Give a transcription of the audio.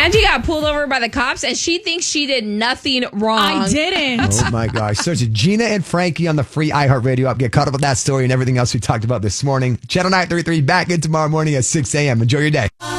Angie got pulled over by the cops, and she thinks she did nothing wrong. I didn't. Oh, my gosh. Search Gina and Frankie on the free iHeartRadio app. Get caught up with that story and everything else we talked about this morning. Channel 933 back in tomorrow morning at 6 a.m. Enjoy your day.